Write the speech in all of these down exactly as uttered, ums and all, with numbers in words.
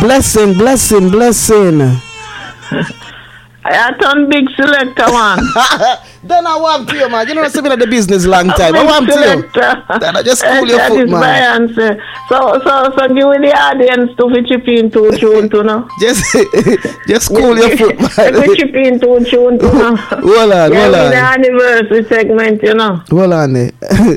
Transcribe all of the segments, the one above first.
Blessing, blessing, blessing. I turn big selector, man. Then I want to you, man. You know, I've been at the business long time. I want to you. Then I just cool your that foot, is man. my answer. So, so, so give me the audience to be chip in to tune to now. Just, just cool your foot, man. Let me chip in to tune to now. Hold on, yeah, hold on. the anniversary segment, you know. Hold on there.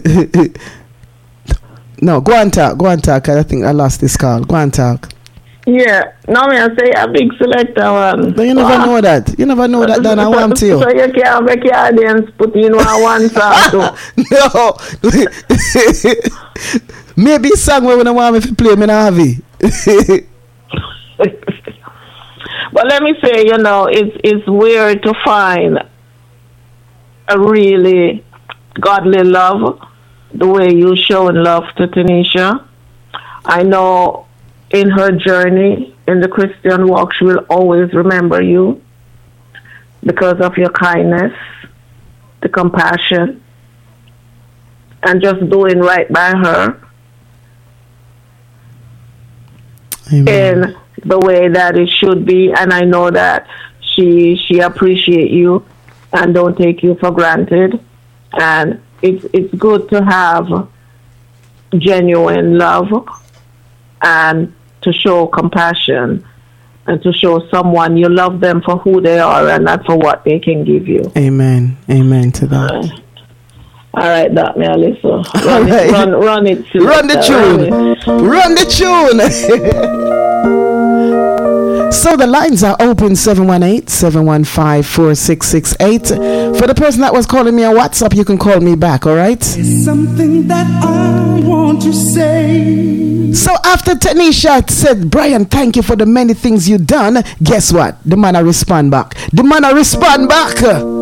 No, go and talk. Go and talk. I think I lost this call. Go and talk. Yeah, now me I say a big selector one. But you never wow. know that. You never know that, then I want to. So you can't make your audience put in one one song too. No. Maybe song where we don't want me to play, me not have it. But let me say, you know, it's it's weird to find a really godly love the way you showing love to Tanisha. I know in her journey in the Christian walk, she will always remember you because of your kindness, the compassion, and just doing right by her. Amen. In the way that it should be. And I know that she she appreciates you and don't take you for granted. And it's it's good to have genuine love and to show compassion and to show someone you love them for who they are and not for what they can give you. Amen. Amen to that. Uh, all right, that me, Alyssa. Run, right. it, run, run it. Run the tune. Run the tune. So the lines are open seven one eight, seven one five, four six six eight. For the person that was calling me on WhatsApp, you can call me back, all right? It's something that I want to say. So after Tanisha said, Brian, thank you for the many things you done, guess what? The man I respond back. The man I respond back.